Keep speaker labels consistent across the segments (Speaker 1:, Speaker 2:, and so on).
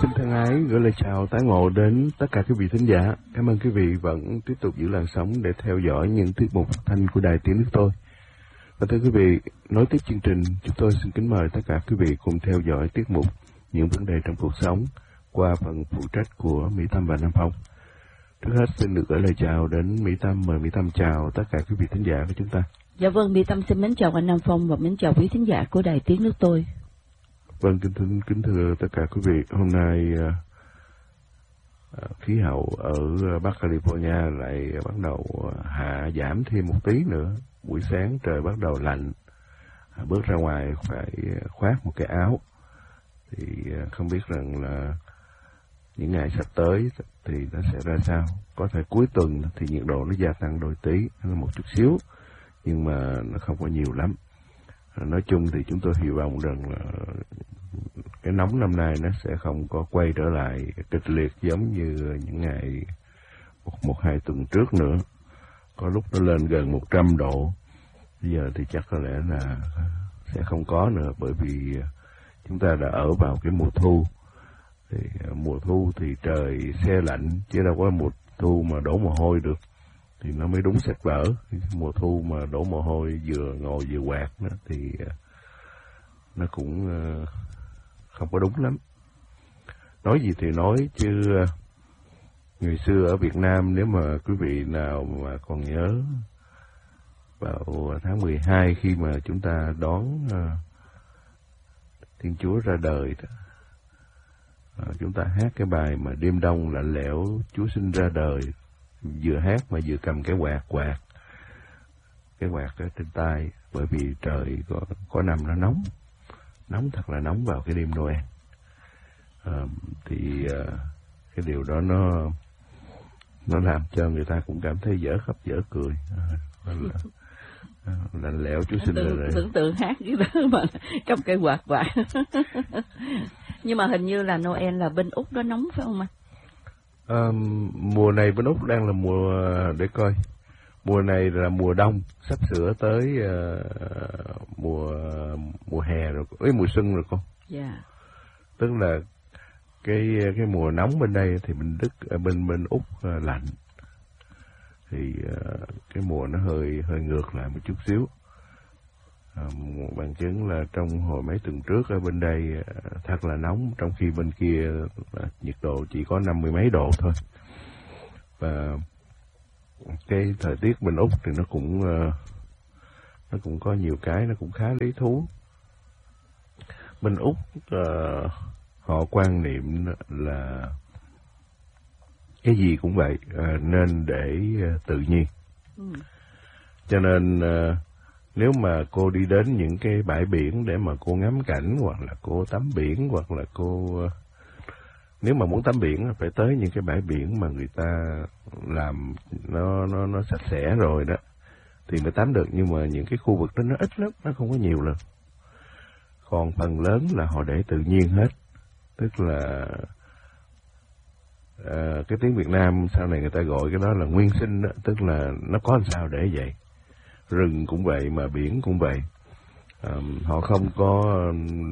Speaker 1: Xin thân ái gửi lời chào tái ngộ đến tất cả quý vị thính giả. Cảm ơn quý vị vẫn tiếp tục giữ làn sóng để theo dõi những tiết mục phát thanh của Đài Tiếng Nước Tôi. Và thưa quý vị, nối tiếp chương trình, chúng tôi xin kính mời tất cả quý vị cùng theo dõi tiết mục Những vấn đề trong cuộc sống qua phần phụ trách của Mỹ Tâm và Nam Phong. Trước hết xin được gửi lời chào đến Mỹ Tâm. Mời Mỹ Tâm chào tất cả quý vị thính giả của chúng ta.
Speaker 2: Dạ vâng, Mỹ Tâm xin mến chào anh Nam Phong và mến chào quý thính giả của Đài Tiếng Nước Tôi.
Speaker 1: Vâng, kính thưa tất cả quý vị, hôm nay khí hậu ở Bắc California lại bắt đầu hạ giảm thêm một tí nữa. Buổi sáng trời bắt đầu lạnh, bước ra ngoài phải khoác một cái áo. Thì không biết rằng là những ngày sắp tới thì nó sẽ ra sao. Có thể cuối tuần thì nhiệt độ nó gia tăng đôi tí, một chút xíu, nhưng mà nó không có nhiều lắm. Nói chung thì chúng tôi hy vọng rằng là cái nóng năm nay nó sẽ không có quay trở lại kịch liệt giống như những ngày một hai tuần trước nữa. Có lúc nó lên gần 100 độ. Bây giờ thì chắc có lẽ là sẽ không có nữa, bởi vì chúng ta đã ở vào cái mùa thu. Thì mùa thu thì trời se lạnh, chứ đâu có mùa thu mà đổ mồ hôi được. Thì nó mới đúng sách vở. Mùa thu mà đổ mồ hôi vừa ngồi vừa quạt đó, thì nó cũng không có đúng lắm. Nói gì thì nói, chứ ngày xưa ở Việt Nam, nếu mà quý vị nào mà còn nhớ, vào tháng 12 khi mà chúng ta đón Thiên Chúa ra đời đó, chúng ta hát cái bài mà đêm đông lạnh lẽo Chúa sinh ra đời, vừa hát mà vừa cầm cái quạt ở trên tay, bởi vì trời có năm nó nóng thật là nóng vào cái đêm Noel. Thì cái điều đó nó làm cho người ta cũng cảm thấy dở khóc dở cười. Lạnh lẽo Chúa sinh ra đời.
Speaker 2: Tưởng tượng hát cái đó mà cầm cái quạt. Nhưng mà hình như là Noel là bên Úc đó nóng phải không anh?
Speaker 1: Mùa này bên Úc đang là mùa, để coi, mùa này là mùa đông, sắp sửa tới mùa hè rồi, mùa xuân rồi con.
Speaker 2: Yeah.
Speaker 1: Tức là cái mùa nóng bên đây thì bên Úc lạnh, thì cái mùa nó hơi ngược lại một chút xíu. Bằng chứng là trong hồi mấy tuần trước ở bên đây thật là nóng, trong khi bên kia nhiệt độ chỉ có 50 mấy độ thôi. Và cái thời tiết bên Úc thì nó cũng có nhiều cái nó cũng khá lý thú. Bên Úc họ quan niệm là cái gì cũng vậy, nên để tự nhiên. Cho nên nếu mà cô đi đến những cái bãi biển để mà cô ngắm cảnh, hoặc là cô tắm biển, hoặc là nếu mà muốn tắm biển phải tới những cái bãi biển mà người ta làm nó sạch sẽ rồi đó thì mới tắm được. Nhưng mà những cái khu vực đó nó ít lắm, nó không có nhiều lắm. Còn phần lớn là họ để tự nhiên hết. Tức là cái tiếng Việt Nam sau này người ta gọi cái đó là nguyên sinh đó. Tức là nó có làm sao để vậy. Rừng cũng vậy mà biển cũng vậy. Họ không có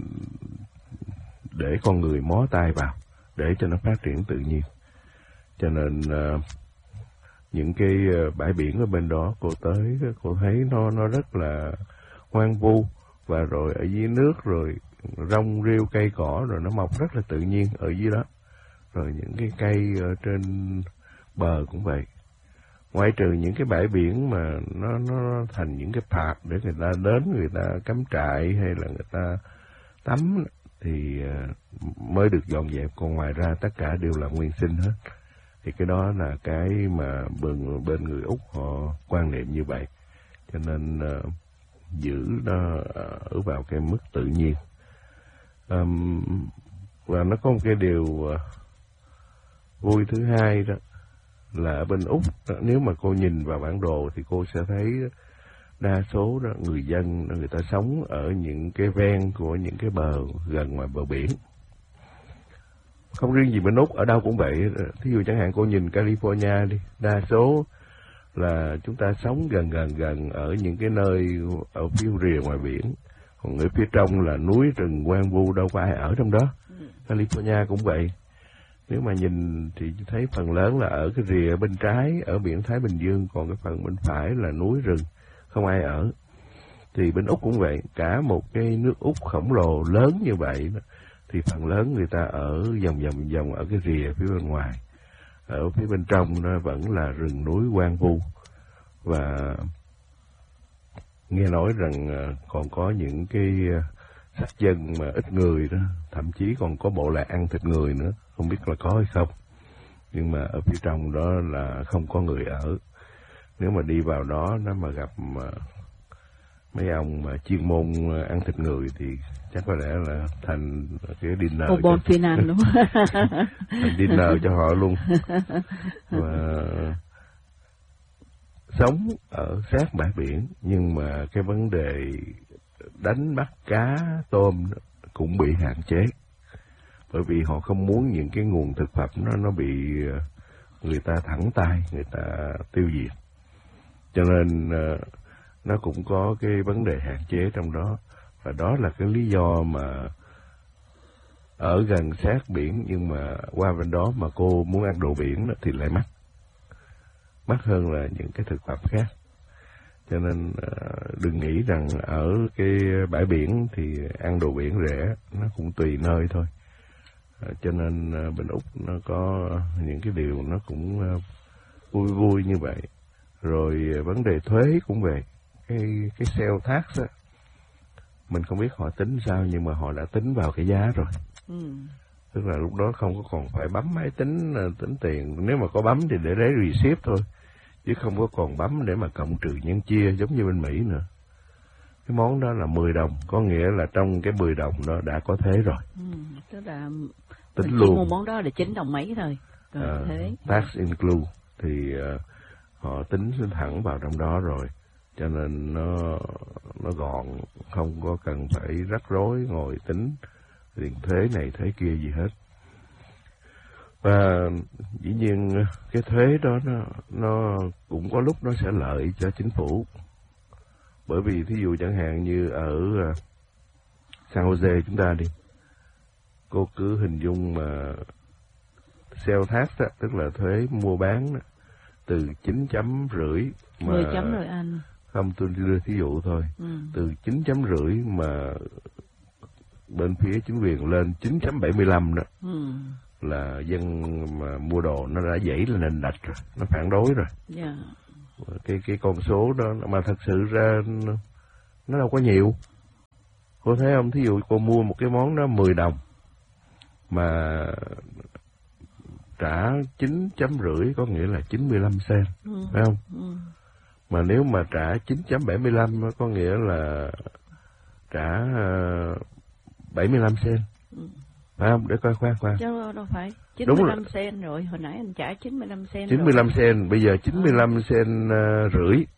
Speaker 1: để con người mó tay vào để cho nó phát triển tự nhiên. Cho nên những cái bãi biển ở bên đó cô thấy nó rất là hoang vu, và rồi ở dưới nước rồi rong rêu cây cỏ rồi nó mọc rất là tự nhiên ở dưới đó. Rồi những cái cây ở trên bờ cũng vậy. Ngoại trừ những cái bãi biển mà nó thành những cái park để người ta đến, người ta cắm trại hay là người ta tắm thì mới được dọn dẹp. Còn ngoài ra tất cả đều là nguyên sinh hết. Thì cái đó là cái mà bên người Úc họ quan niệm như vậy. Cho nên giữ nó ở vào cái mức tự nhiên. Và nó có một cái điều vui thứ hai đó là ở bên Úc, nếu mà cô nhìn vào bản đồ thì cô sẽ thấy đa số đó, người dân người ta sống ở những cái ven của những cái bờ gần ngoài bờ biển. Không riêng gì bên Úc, ở đâu cũng vậy. Thí dụ chẳng hạn cô nhìn California đi, đa số là chúng ta sống gần ở những cái nơi ở phía rìa ngoài biển. Còn ở phía trong là núi rừng hoang vu, đâu có ai ở trong đó. California cũng vậy. Nếu mà nhìn thì thấy phần lớn là ở cái rìa bên trái ở biển Thái Bình Dương, còn cái phần bên phải là núi rừng, không ai ở. Thì bên Úc cũng vậy, cả một cái nước Úc khổng lồ lớn như vậy thì phần lớn người ta ở vòng ở cái rìa phía bên ngoài. Ở phía bên trong nó vẫn là rừng núi hoang vu. Và nghe nói rằng còn có những cái sắc dân mà ít người đó, thậm chí còn có bộ lạc ăn thịt người nữa, không biết là có hay không. Nhưng mà ở phía trong đó là không có người ở. Nếu mà đi vào đó nó mà gặp mấy ông mà chuyên môn ăn thịt người thì chắc có lẽ là thành cái dinner
Speaker 2: bon final đúng không?
Speaker 1: Thành dinner cho họ luôn. Và sống ở sát bãi biển, nhưng mà cái vấn đề đánh bắt cá tôm cũng bị hạn chế, bởi vì họ không muốn những cái nguồn thực phẩm nó bị người ta thẳng tay người ta tiêu diệt, cho nên nó cũng có cái vấn đề hạn chế trong đó. Và đó là cái lý do mà ở gần sát biển nhưng mà qua bên đó mà cô muốn ăn đồ biển thì lại mắc hơn là những cái thực phẩm khác. Cho nên đừng nghĩ rằng ở cái bãi biển thì ăn đồ biển rẻ, nó cũng tùy nơi thôi. Cho nên bên Úc nó có những cái điều nó cũng vui như vậy. Rồi vấn đề thuế cũng vậy. Cái sale tax á, mình không biết họ tính sao nhưng mà họ đã tính vào cái giá rồi. Tức là lúc đó không có còn phải bấm máy tính tiền. Nếu mà có bấm thì để lấy receipt thôi, chứ không có còn bấm để mà cộng trừ nhân chia giống như bên Mỹ nữa. Cái món đó là 10 đồng, có nghĩa là trong cái 10 đồng đó đã có thuế rồi.
Speaker 2: Tức là
Speaker 1: tính
Speaker 2: mình
Speaker 1: luôn.
Speaker 2: chỉ mua món đó là 9 đồng mấy thôi. Thuế.
Speaker 1: Tax include thì họ tính thẳng vào trong đó rồi. Cho nên nó gọn, không có cần phải rắc rối ngồi tính tiền thuế này thuế kia gì hết. Và dĩ nhiên cái thuế đó nó cũng có lúc nó sẽ lợi cho chính phủ. Bởi vì thí dụ chẳng hạn như ở San Jose chúng ta đi, cô cứ hình dung mà sale tax đó, tức là thuế mua bán đó, từ 9.5 mà
Speaker 2: 10 chấm rồi anh.
Speaker 1: Không, tôi đưa thí dụ thôi. Từ 9.5 mà bên phía chính quyền lên 9.75 đó. Là dân mà mua đồ nó đã dãy lên nền đạch rồi, nó phản đối rồi. Cái con số đó mà thật sự ra nó đâu có nhiều. Cô thấy không, thí dụ cô mua một cái món đó 10 đồng mà trả 9.5 có nghĩa là 95 cent, phải không? Mà nếu mà trả 9.75 có nghĩa là trả 75 cent. Phải không? Để coi khoan.
Speaker 2: Chứ đâu phải. 95 cent rồi, hồi nãy anh trả 95 cent
Speaker 1: 95 cent, bây giờ 95 cent rưỡi.